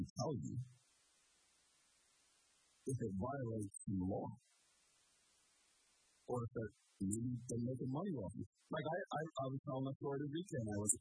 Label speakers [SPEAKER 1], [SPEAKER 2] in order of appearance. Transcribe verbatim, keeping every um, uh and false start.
[SPEAKER 1] tell you if it violates the law or if it maybe they're making money off you. Like I, I, I was telling a story to weekend. I was